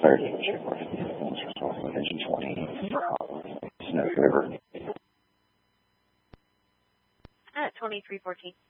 30, engine 20 for Snow River. At 2314.